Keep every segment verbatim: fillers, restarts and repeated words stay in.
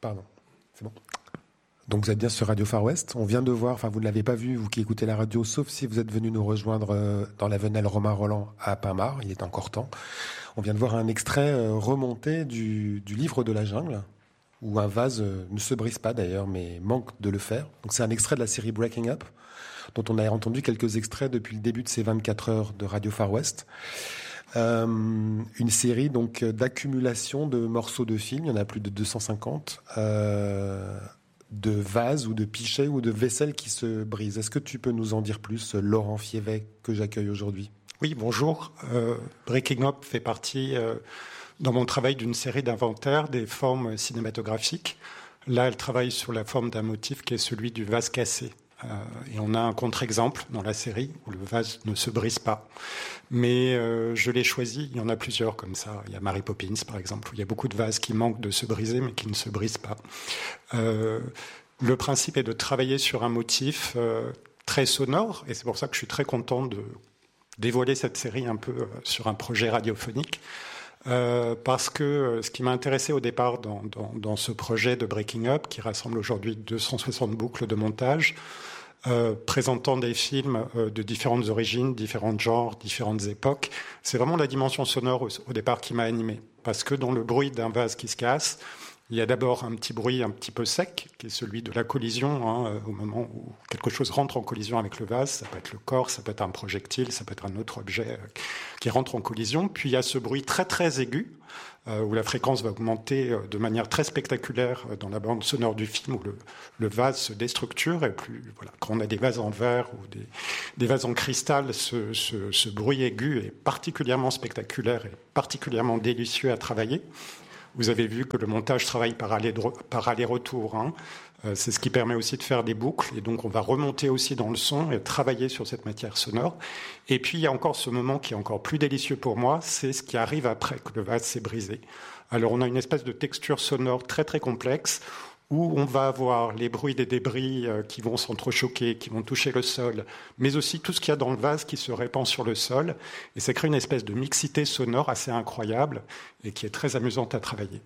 Pardon, c'est bon. Donc vous êtes bien sur Radio Far West. On vient de voir, enfin vous ne l'avez pas vu, vous qui écoutez la radio, sauf si vous êtes venu nous rejoindre euh, dans la Venelle Romain Roland à Pinmar, il est encore temps. On vient de voir un extrait euh, remonté du, du livre de la jungle, où un vase euh, ne se brise pas d'ailleurs, mais manque de le faire. Donc c'est un extrait de la série Breaking Up, dont on a entendu quelques extraits depuis le début de ces vingt-quatre heures de Radio Far West. Euh, une série donc d'accumulation de morceaux de films, il y en a plus de deux cent cinquante, euh, de vases ou de pichets ou de vaisselles qui se brisent. Est-ce que tu peux nous en dire plus, Laurent Fiévet, que j'accueille aujourd'hui ? Oui, bonjour. Euh, Breaking Up fait partie, euh, dans mon travail, d'une série d'inventaires des formes cinématographiques. Là, elle travaille sur la forme d'un motif qui est celui du vase cassé. Euh, et on a un contre-exemple dans la série où le vase ne se brise pas. Mais euh, je l'ai choisi, il y en a plusieurs comme ça. Il y a Mary Poppins, par exemple, où il y a beaucoup de vases qui manquent de se briser, mais qui ne se brisent pas. Euh, le principe est de travailler sur un motif euh, très sonore, et c'est pour ça que je suis très content de dévoiler cette série un peu euh, sur un projet radiophonique. Euh, parce que euh, ce qui m'a intéressé au départ dans, dans, dans ce projet de Breaking Up, qui rassemble aujourd'hui deux cent soixante boucles de montage, euh, présentant des films euh, de différentes origines, différents genres, différentes époques, c'est vraiment la dimension sonore au, au départ qui m'a animé. Parce que dans le bruit d'un vase qui se casse, il y a d'abord un petit bruit un petit peu sec, qui est celui de la collision, hein, au moment où quelque chose rentre en collision avec le vase. Ça peut être le corps, ça peut être un projectile, ça peut être un autre objet qui rentre en collision. Puis il y a ce bruit très très aigu, euh, où la fréquence va augmenter de manière très spectaculaire dans la bande sonore du film, où le, le vase se déstructure. Et plus, voilà, quand on a des vases en verre ou des, des vases en cristal, ce, ce, ce bruit aigu est particulièrement spectaculaire et particulièrement délicieux à travailler. Vous avez vu que le montage travaille par aller-retour. Hein. Euh, c'est ce qui permet aussi de faire des boucles. Et donc, on va remonter aussi dans le son et travailler sur cette matière sonore. Et puis, il y a encore ce moment qui est encore plus délicieux pour moi. C'est ce qui arrive après que le vase s'est brisé. Alors, on a une espèce de texture sonore très, très complexe où on va avoir les bruits des débris qui vont s'entrechoquer, qui vont toucher le sol, mais aussi tout ce qu'il y a dans le vase qui se répand sur le sol. Et ça crée une espèce de mixité sonore assez incroyable et qui est très amusante à travailler.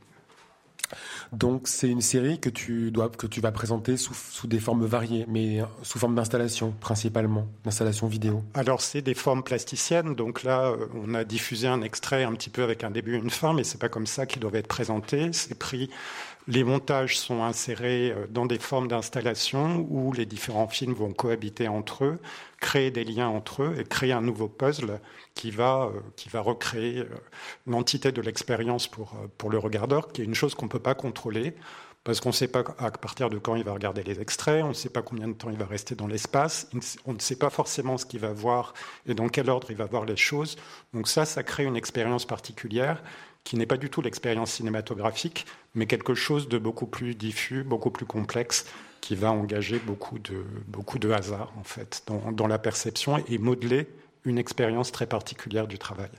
Donc c'est une série que tu dois, que tu vas présenter sous, sous des formes variées, mais sous forme d'installation principalement, d'installation vidéo. Alors c'est des formes plasticiennes, donc là on a diffusé un extrait un petit peu avec un début et une fin, mais c'est pas comme ça qu'il doivent être présentés. C'est pris, les montages sont insérés dans des formes d'installation où les différents films vont cohabiter entre eux, créer des liens entre eux et créer un nouveau puzzle qui va, euh, qui va recréer euh, l'entité de l'expérience pour, euh, pour le regardeur, qui est une chose qu'on ne peut pas contrôler, parce qu'on ne sait pas à partir de quand il va regarder les extraits, on ne sait pas combien de temps il va rester dans l'espace, on ne sait pas forcément ce qu'il va voir et dans quel ordre il va voir les choses. Donc ça, ça crée une expérience particulière qui n'est pas du tout l'expérience cinématographique, mais quelque chose de beaucoup plus diffus, beaucoup plus complexe, qui va engager beaucoup de, beaucoup de hasard, en fait, dans, dans la perception et modeler une expérience très particulière du travail.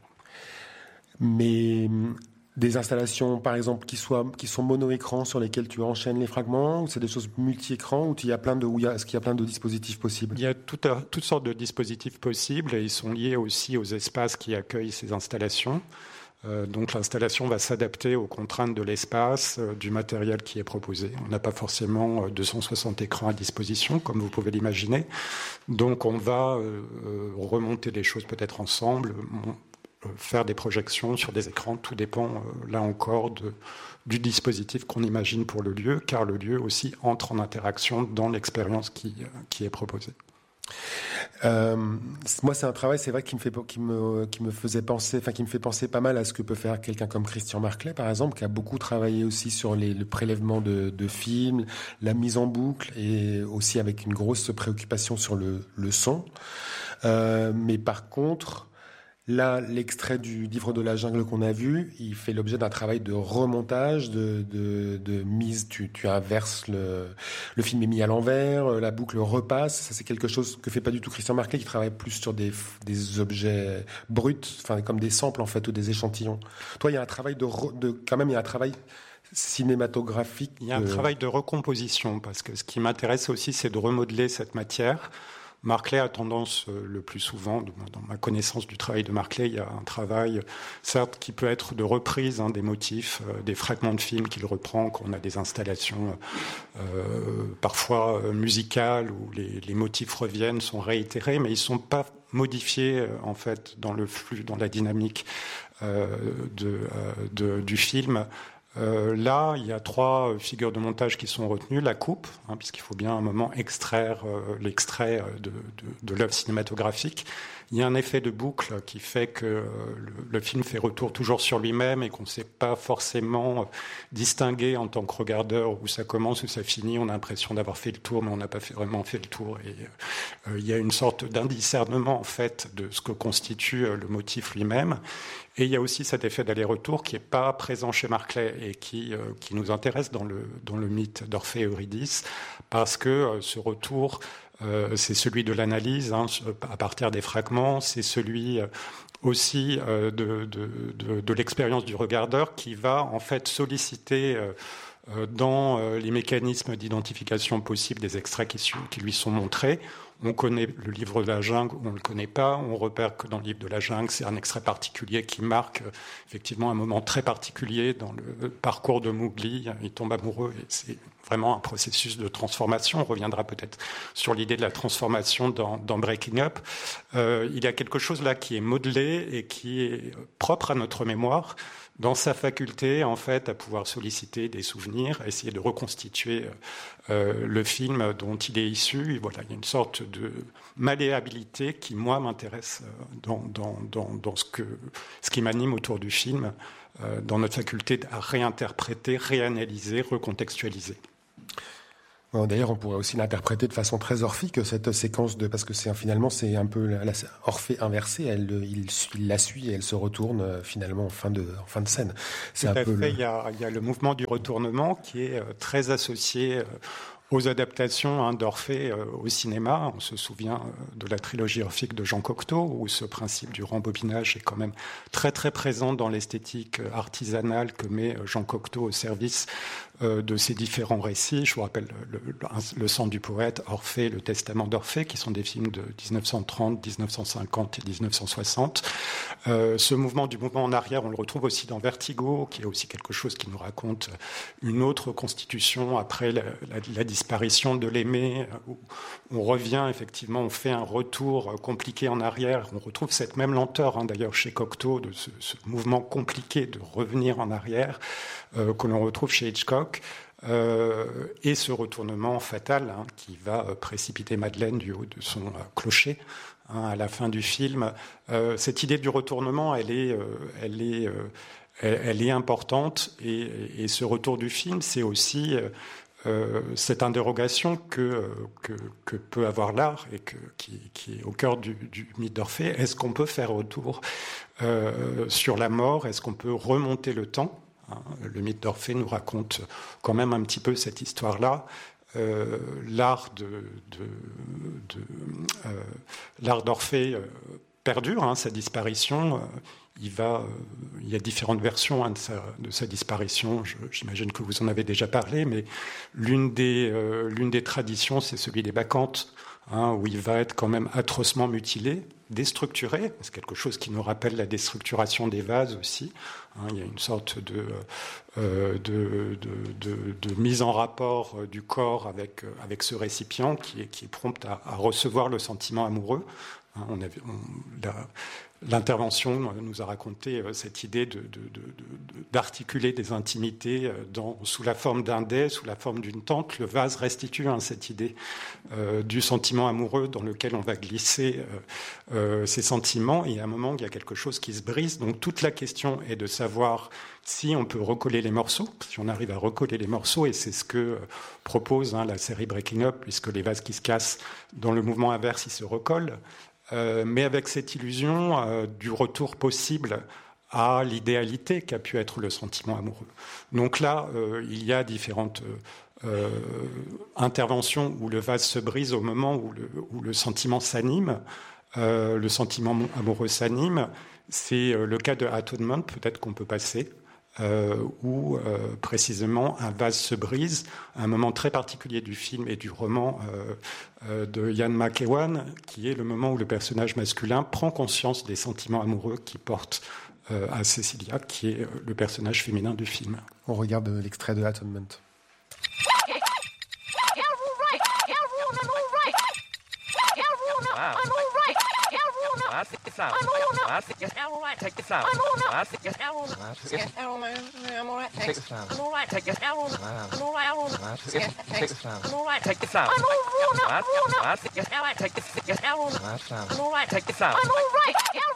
Mais des installations, par exemple, qui, soient, qui sont mono-écran sur lesquelles tu enchaînes les fragments, ou c'est des choses multi-écran, ou il y a plein de, où il y a, est-ce qu'il y a plein de dispositifs possibles ? Il y a tout à, toutes sortes de dispositifs possibles, et ils sont liés aussi aux espaces qui accueillent ces installations. Euh, donc l'installation va s'adapter aux contraintes de l'espace, euh, du matériel qui est proposé. On n'a pas forcément euh, deux cent soixante écrans à disposition, comme vous pouvez l'imaginer. Donc on va euh, remonter les choses peut-être ensemble, euh, faire des projections sur des écrans. Tout dépend, euh, là encore, de, du dispositif qu'on imagine pour le lieu, car le lieu aussi entre en interaction dans l'expérience qui, euh, qui est proposée. Euh, moi, c'est un travail, c'est vrai, qui me fait, qui me, qui me faisait penser, enfin, qui me fait penser pas mal à ce que peut faire quelqu'un comme Christian Marclay, par exemple, qui a beaucoup travaillé aussi sur les, le prélèvement de, de films, la mise en boucle, et aussi avec une grosse préoccupation sur le, le son. Euh, mais par contre, là, l'extrait du livre de la jungle qu'on a vu, il fait l'objet d'un travail de remontage, de, de, de mise. Tu, tu inverses le, le film est mis à l'envers, la boucle repasse. Ça, c'est quelque chose que fait pas du tout Christian Marclay, qui travaille plus sur des, des objets bruts, enfin comme des samples en fait ou des échantillons. Toi, il y a un travail de, de quand même, il y a un travail cinématographique. Il y a un de... travail de recomposition, parce que ce qui m'intéresse aussi, c'est de remodeler cette matière Marclay a tendance, euh, le plus souvent, dans ma connaissance du travail de Marclay, il y a un travail, certes, qui peut être de reprise hein, des motifs, euh, des fragments de films qu'il reprend quand on a des installations euh, parfois euh, musicales où les, les motifs reviennent, sont réitérés, mais ils ne sont pas modifiés euh, en fait dans le flux, dans la dynamique euh, de, euh, de, du film. Euh, là, il y a trois figures de montage qui sont retenues. La coupe, hein, puisqu'il faut bien à un moment extraire euh, l'extrait de, de, de l'œuvre cinématographique. Il y a un effet de boucle qui fait que euh, le, le film fait retour toujours sur lui-même et qu'on ne sait pas forcément distinguer en tant que regardeur où ça commence, où ça finit. On a l'impression d'avoir fait le tour, mais on n'a pas fait, vraiment fait le tour. Et euh, il y a une sorte d'indiscernement en fait de ce que constitue euh, le motif lui-même. Et il y a aussi cet effet d'aller-retour qui n'est pas présent chez Marclay et qui, euh, qui nous intéresse dans le, dans le mythe d'Orphée et Eurydice, parce que euh, ce retour, euh, c'est celui de l'analyse hein, à partir des fragments, c'est celui euh, aussi euh, de, de, de, de l'expérience du regardeur qui va en fait solliciter euh, dans euh, les mécanismes d'identification possibles des extraits qui, qui lui sont montrés. On connaît le livre de la jungle, on ne le connaît pas. On repère que dans le livre de la jungle, c'est un extrait particulier qui marque euh, effectivement un moment très particulier dans le parcours de Mowgli. Il tombe amoureux et c'est vraiment un processus de transformation. On reviendra peut-être sur l'idée de la transformation dans, dans Breaking Up. Euh, il y a quelque chose là qui est modelé et qui est propre à notre mémoire, dans sa faculté, en fait, à pouvoir solliciter des souvenirs, à essayer de reconstituer euh, le film dont il est issu. Et voilà, il y a une sorte de malléabilité qui, moi, m'intéresse dans, dans, dans, dans ce, que, ce qui m'anime autour du film, euh, dans notre faculté à réinterpréter, réanalyser, recontextualiser. Bon, d'ailleurs, on pourrait aussi l'interpréter de façon très orphique, cette séquence de, parce que c'est finalement c'est un peu la, la Orphée inversée. Elle, il, il la suit et elle se retourne finalement en fin de, en fin de scène. C'est Tout un à peu fait. Le... Il y a, il y a le mouvement du retournement qui est très associé aux adaptations hein, d'Orphée euh, au cinéma. On se souvient euh, de la trilogie orphique de Jean Cocteau, où ce principe du rembobinage est quand même très très présent dans l'esthétique artisanale que met Jean Cocteau au service euh, de ces différents récits. Je vous rappelle le, le, le Sang du poète, Orphée, le Testament d'Orphée, qui sont des films de dix-neuf cent trente, dix-neuf cent cinquante et dix-neuf cent soixante. Euh, ce mouvement du mouvement en arrière, on le retrouve aussi dans Vertigo, qui est aussi quelque chose qui nous raconte une autre constitution après la, la, la disparition de l'aimé, où on revient effectivement, on fait un retour compliqué en arrière. On retrouve cette même lenteur, hein, d'ailleurs, chez Cocteau, de ce, ce mouvement compliqué de revenir en arrière, euh, que l'on retrouve chez Hitchcock. Euh, et ce retournement fatal hein, qui va euh, précipiter Madeleine du haut de son euh, clocher hein, à la fin du film. Euh, cette idée du retournement, elle est, euh, elle est, euh, elle, elle est importante. Et, et ce retour du film, c'est aussi euh, euh, cette interrogation que, que, que peut avoir l'art et que, qui, qui est au cœur du, du mythe d'Orphée. Est-ce qu'on peut faire retour euh, sur la mort? Est-ce qu'on peut remonter le temps? Le mythe d'Orphée nous raconte quand même un petit peu cette histoire-là. Euh, l'art de, de, de euh, l'art d'Orphée euh, perdure, hein, sa disparition. Euh, il va, euh, il y a différentes versions hein, de, sa, de sa disparition. Je, j'imagine que vous en avez déjà parlé, mais l'une des, euh, l'une des traditions, c'est celui des Bacchantes, hein, où il va être quand même atrocement mutilé, déstructuré. C'est quelque chose qui nous rappelle la déstructuration des vases aussi. Hein, il y a une sorte de, euh, de, de, de, de mise en rapport du corps avec, avec ce récipient qui est, qui est prompt à, à recevoir le sentiment amoureux. Hein, on avait, on, la, L'intervention nous a raconté cette idée de, de, de, de, d'articuler des intimités dans, sous la forme d'un dais, sous la forme d'une tente. Le vase restitue hein, cette idée euh, du sentiment amoureux dans lequel on va glisser euh, euh, ces sentiments. Et à un moment, il y a quelque chose qui se brise. Donc toute la question est de savoir si on peut recoller les morceaux, si on arrive à recoller les morceaux. Et c'est ce que propose hein, la série Breaking Up, puisque les vases qui se cassent dans le mouvement inverse, ils se recollent. Euh, mais avec cette illusion euh, du retour possible à l'idéalité qu'a pu être le sentiment amoureux. Donc là, euh, il y a différentes euh, interventions où le vase se brise au moment où le, où le sentiment s'anime, euh, le sentiment amoureux s'anime. C'est euh, le cas de Atonement, peut-être qu'on peut passer. euh, où euh, précisément un vase se brise, un moment très particulier du film et du roman euh, euh, de Ian McEwan, qui est le moment où le personnage masculin prend conscience des sentiments amoureux qu'il porte euh, à Cecilia, qui est le personnage féminin du film. On regarde l'extrait de Atonement. I think it's out. I think it's all right. Take this out. I think it's all right. I'm all right. Take this out. I'm all right. Take this out. I'm all right. Take this out. I'm all right. Take this out. I think it's all right. Take this out. I'm all right. Take this out. I'm all right.